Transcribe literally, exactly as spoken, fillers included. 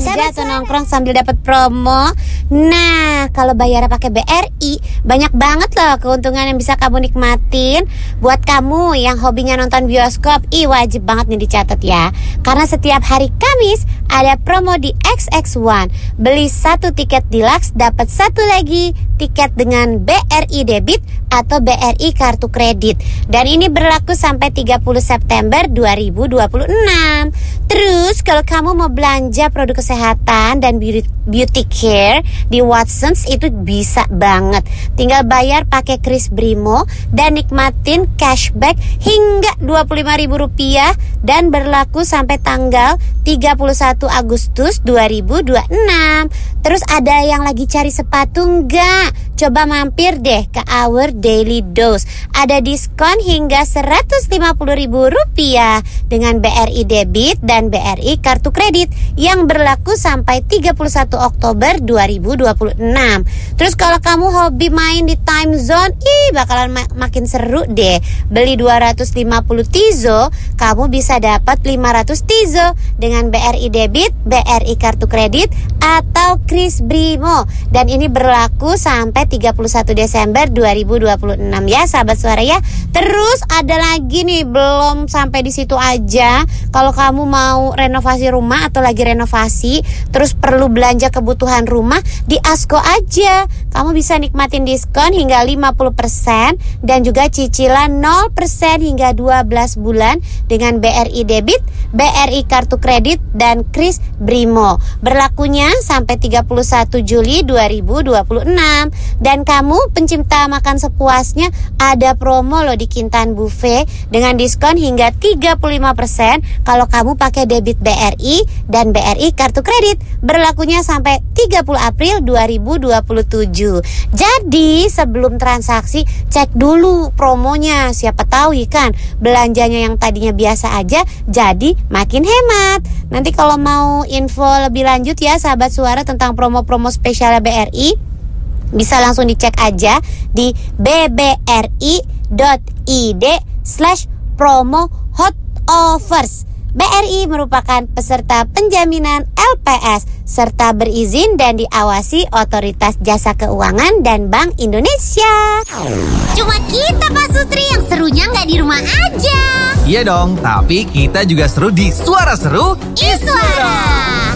aja atau nongkrong sambil dapat promo. Nah, kalau bayar pakai B R I, banyak banget loh keuntungan yang bisa kamu nikmatin. Buat kamu yang hobinya nonton bioskop, ih wajib banget nih dicatat ya. Karena setiap hari Kamis ada promo di X X One. Beli satu tiket deluxe dapat satu lagi tiket dengan B R I debit atau B R I kartu kredit. Dan ini berlaku sampai tiga puluh September dua ribu dua puluh enam. Terus kalau kamu mau belanja produk kesehatan dan beauty, beauty care di Watsons itu bisa banget. Tinggal bayar pakai Kris Brimo dan nikmatin cashback hingga dua puluh lima ribu rupiah dan berlaku sampai tanggal tiga puluh satu Agustus dua ribu dua puluh enam. Terus ada yang lagi cari sepatu enggak? Coba mampir deh ke Our Daily Dose. Ada diskon hingga seratus lima puluh ribu rupiah dengan B R I debit dan B R I kartu kredit yang berlaku sampai tiga puluh satu Oktober dua ribu dua puluh enam. Terus kalau kamu hobi main di time zone, ih bakalan ma- makin seru deh. Beli dua ratus lima puluh Tizo, kamu bisa dapat lima ratus Tizo dengan B R I debit, B R I kartu kredit atau Kris Brimo. Dan ini berlaku sampai tiga puluh satu Desember dua ribu dua puluh enam ya sahabat suara ya. Terus ada lagi nih, belum sampai di situ aja. Kalau kamu mau renovasi rumah atau lagi renovasi terus perlu belanja kebutuhan rumah, di Asko aja kamu bisa nikmatin diskon hingga lima puluh persen dan juga cicilan nol persen hingga dua belas bulan dengan B R I debit, B R I kartu kredit dan Kris Brimo. Berlakunya sampai tiga puluh satu Juli dua ribu dua puluh enam. Dan kamu pencinta makan sepuasnya, ada promo loh di Kintan Buffet dengan diskon hingga tiga puluh lima persen kalau kamu pakai debit B R I dan B R I kartu kredit. Berlakunya sampai tiga puluh April dua ribu dua puluh tujuh. Jadi sebelum transaksi cek dulu promonya, siapa tahu kan belanjanya yang tadinya biasa aja jadi makin hemat. Nanti kalau mau info lebih lanjut ya sahabat suara tentang promo-promo spesial B R I, bisa langsung dicek aja di bbri.id slash promo hot offers. B R I merupakan peserta penjaminan L P S serta berizin dan diawasi Otoritas Jasa Keuangan dan Bank Indonesia. Cuma kita Pak Sutri yang serunya nggak di rumah aja. Iya dong, tapi kita juga seru di Suara Seru Iswara.